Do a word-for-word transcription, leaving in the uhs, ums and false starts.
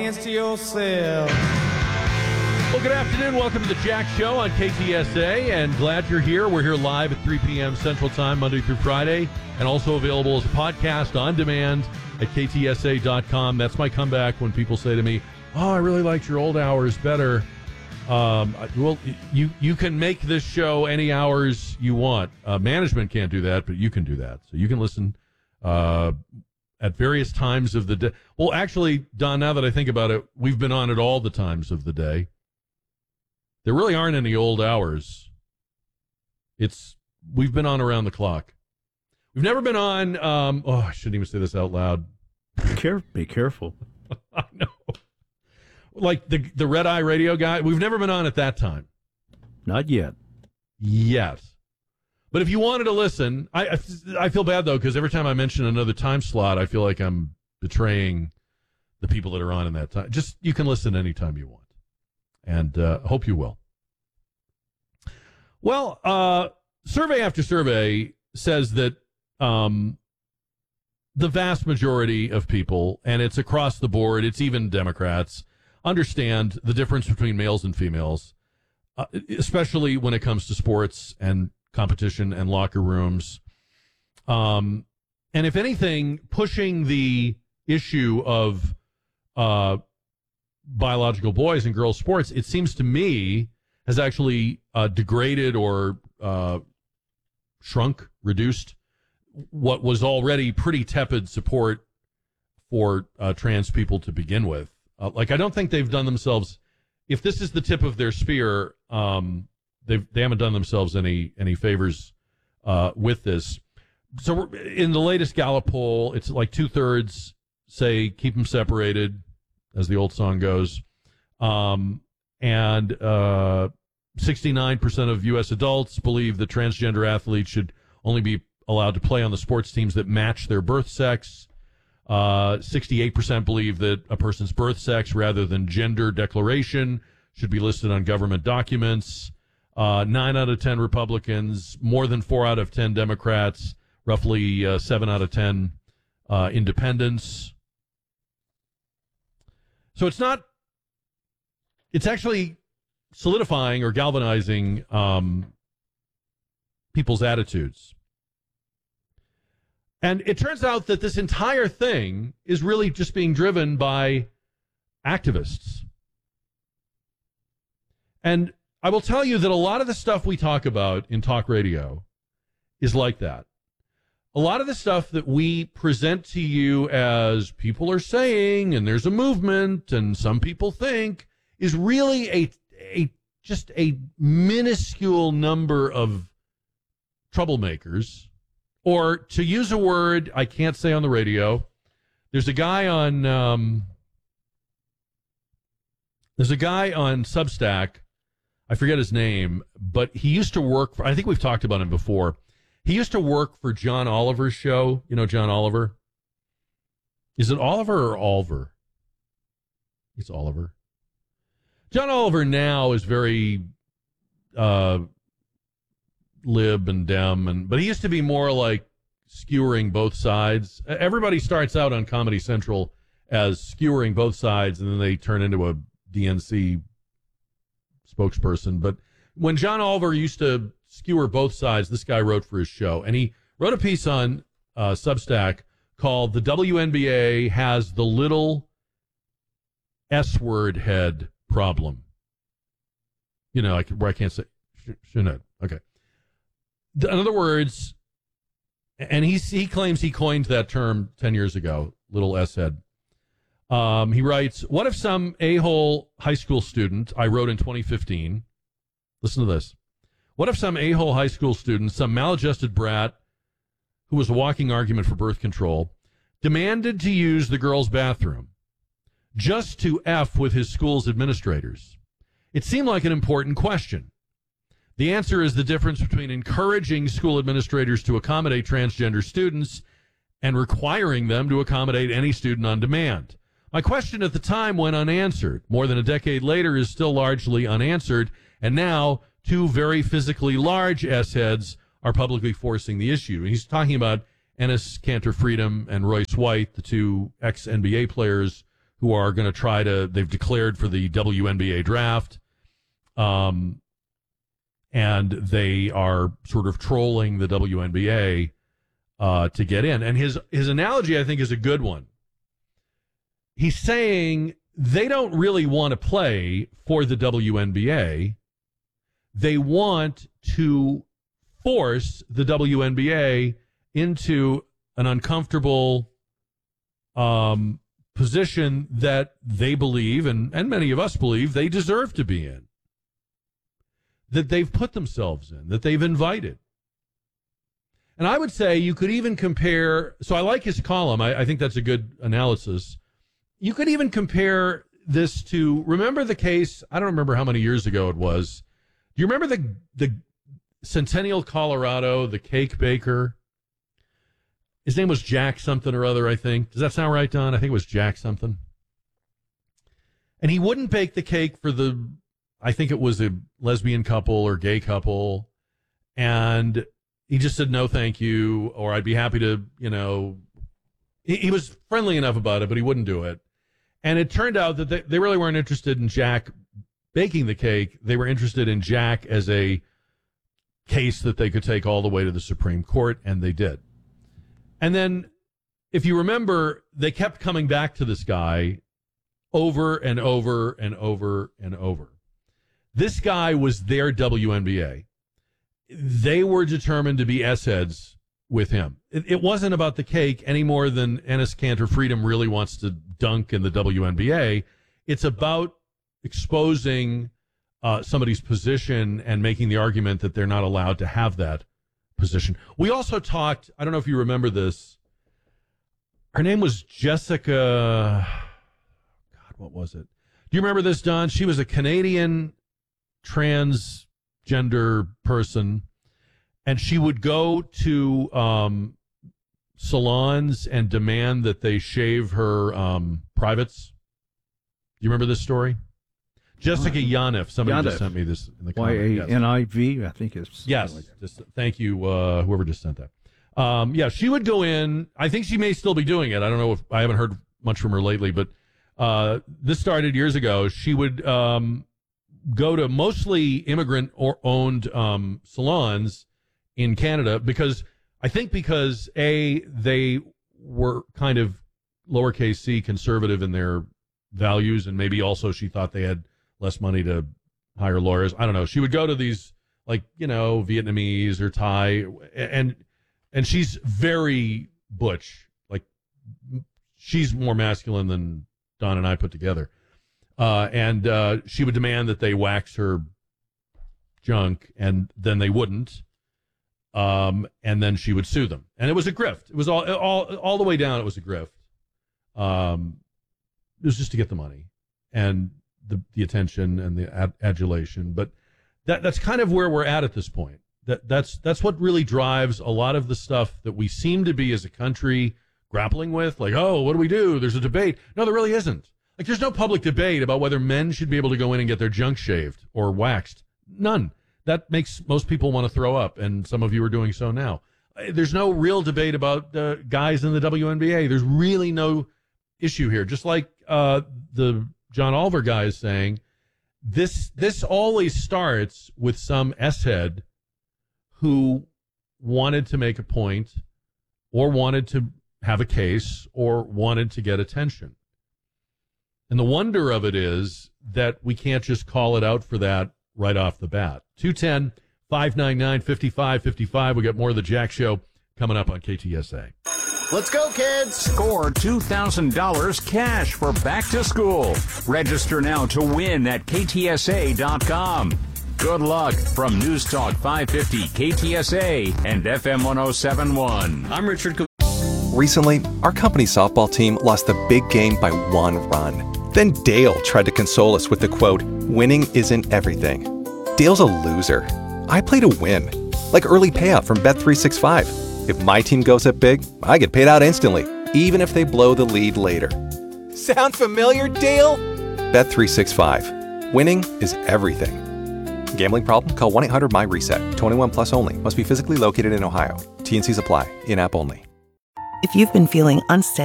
To yourself. Well, good afternoon. Welcome to the Jack Show on K T S A, and glad you're here. We're here live at three p.m. Central Time, Monday through Friday, and also available as a podcast on demand at K T S A dot com. That's my comeback when people say to me, oh, I really liked your old hours better. Um, well, you, you can make this show any hours you want. Uh, management can't do that, but you can do that. So you can listen uh at various times of the day. Well, actually, Don, now that I think about it, we've been on at all the times of the day. There really aren't any old hours. It's, we've been on around the clock. We've never been on, um, oh, I shouldn't even say this out loud. Be, care- be careful. I know. Like the, the Red Eye Radio guy, we've never been on at that time. Not yet. Yet. But if you wanted to listen, I, I feel bad, though, because every time I mention another time slot, I feel like I'm betraying the people that are on in that time. Just, you can listen anytime you want. And uh, hope you will. Well, uh, survey after survey says that um, the vast majority of people, and it's across the board, it's even Democrats, understand the difference between males and females, uh, especially when it comes to sports and competition and locker rooms. Um, and if anything, pushing the issue of uh, biological boys and girls sports, it seems to me, has actually uh, degraded or uh, shrunk, reduced what was already pretty tepid support for uh, trans people to begin with. Uh, like, I don't think they've done themselves, if this is the tip of their spear, um, They've, they haven't done themselves any any favors uh, with this. So we're, in the latest Gallup poll, it's like two-thirds say keep them separated, as the old song goes. Um, and uh, sixty-nine percent of U S adults believe that transgender athletes should only be allowed to play on the sports teams that match their birth sex. Uh, sixty-eight percent believe that a person's birth sex rather than gender declaration should be listed on government documents. Uh, nine out of ten Republicans, more than four out of ten Democrats, roughly uh, seven out of ten uh, independents. So it's not, it's actually solidifying or galvanizing um, people's attitudes. And it turns out that this entire thing is really just being driven by activists. And I will tell you that a lot of the stuff we talk about in talk radio is like that. A lot of the stuff that we present to you as people are saying, and there's a movement, and some people think, is really a a just a minuscule number of troublemakers. Or to use a word I can't say on the radio, there's a guy on um, there's a guy on Substack. I forget his name, but he used to work for, I think we've talked about him before. He used to work for John Oliver's show. You know John Oliver? Is it Oliver or Oliver? It's Oliver. John Oliver now is very uh, lib and dem, and but he used to be more like skewering both sides. Everybody starts out on Comedy Central as skewering both sides, and then they turn into a D N C spokesperson. But when John Oliver used to skewer both sides, this guy wrote for his show, and he wrote a piece on uh, Substack called "The W N B A Has the Little S-Word Head Problem." You know, like where I can't say sh- shouldn't. Okay. In other words, and he he claims he coined that term ten years ago, little S-head. Um, he writes, what if some a-hole high school student, I wrote in twenty fifteen, listen to this. What if some a-hole high school student, some maladjusted brat who was a walking argument for birth control, demanded to use the girls' bathroom just to F with his school's administrators? It seemed like an important question. The answer is the difference between encouraging school administrators to accommodate transgender students and requiring them to accommodate any student on demand. My question at the time went unanswered. More than a decade later is still largely unanswered, and now two very physically large S-heads are publicly forcing the issue. He's talking about Enes Kanter Freedom and Royce White, the two ex-N B A players who are going to try to, they've declared for the W N B A draft. Um, and they are sort of trolling the W N B A uh, to get in. And his, his analogy, I think, is a good one. He's saying they don't really want to play for the W N B A. They want to force the W N B A into an uncomfortable um, position that they believe, and, and many of us believe, they deserve to be in. That they've put themselves in, that they've invited. And I would say you could even compare, so I like his column, I, I think that's a good analysis. You could even compare this to, remember the case, I don't remember how many years ago it was. Do you remember the the Centennial, Colorado, the cake baker? His name was Jack something or other, I think. Does that sound right, Don? I think it was Jack something. And he wouldn't bake the cake for the, I think it was a lesbian couple or gay couple. And he just said, no, thank you. Or I'd be happy to, you know, he, he was friendly enough about it, but he wouldn't do it. And it turned out that they, they really weren't interested in Jack baking the cake. They were interested in Jack as a case that they could take all the way to the Supreme Court, and they did. And then, if you remember, they kept coming back to this guy over and over and over and over. This guy was their W N B A. They were determined to be S-heads with him. It, it wasn't about the cake any more than Enes Kanter Freedom really wants to dunk in the W N B A. It's about exposing uh, somebody's position and making the argument that they're not allowed to have that position. We also talked, I don't know if you remember this, her name was Jessica, God, what was it? Do you remember this, Don? She was a Canadian transgender person, and she would go to um, salons and demand that they shave her um, privates. Do you remember this story? Jessica Yaniv. Somebody Yaniv. just sent me this in the Y comments. A N I V, I think it's. Yes. Like that. Just, thank you, uh, whoever just sent that. Um, yeah, she would go in. I think she may still be doing it. I don't know if I haven't heard much from her lately, but uh, this started years ago. She would um, go to mostly immigrant or owned um, salons in Canada because I think because A, they were kind of lowercase c conservative in their values, and maybe also she thought they had less money to hire lawyers. I don't know. She would go to these, like, you know, Vietnamese or Thai, and and she's very butch. Like, she's more masculine than Don and I put together. Uh, and uh, she would demand that they wax her junk, and then they wouldn't. Um, and then she would sue them. And it was a grift. It was all all all the way down. It was a grift. Um, it was just to get the money and the the attention and the ad- adulation. But that that's kind of where we're at at this point. That that's that's what really drives a lot of the stuff that we seem to be as a country grappling with. Like, oh, what do we do? There's a debate. No, there really isn't. Like, there's no public debate about whether men should be able to go in and get their junk shaved or waxed. None. That makes most people want to throw up, and some of you are doing so now. There's no real debate about uh, guys in the W N B A. There's really no issue here. Just like uh, the John Oliver guy is saying, this this always starts with some S-head who wanted to make a point or wanted to have a case or wanted to get attention. And the wonder of it is that we can't just call it out for that right off the bat. two one zero, five nine nine, five five five five. We got more of the Jack Show coming up on K T S A. Let's go, kids! Score two thousand dollars cash for back to school. Register now to win at K T S A dot com. Good luck from News Talk five fifty K T S A and F M one oh seven point one. I'm Richard. Co- Recently, our company softball team lost the big game by one run. Then Dale tried to console us with the quote, "Winning isn't everything." Dale's a loser. I play to win. Like early payout from Bet three sixty-five. If my team goes up big, I get paid out instantly, even if they blow the lead later. Sound familiar, Dale? Bet three sixty-five. Winning is everything. Gambling problem? Call one eight hundred my reset. twenty-one plus only. Must be physically located in Ohio. T and C's apply. In-app only. If you've been feeling unsteady